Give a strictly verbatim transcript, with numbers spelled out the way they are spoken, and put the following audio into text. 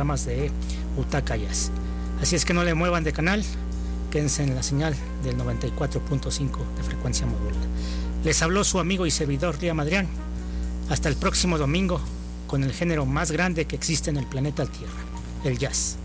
programas de Butaca Jazz. Así es que no le muevan de canal, quédense en la señal del noventa y cuatro punto cinco de frecuencia modulada. Les habló su amigo y servidor Liam Adrián. Hasta el próximo domingo con el género más grande que existe en el planeta Tierra, el jazz.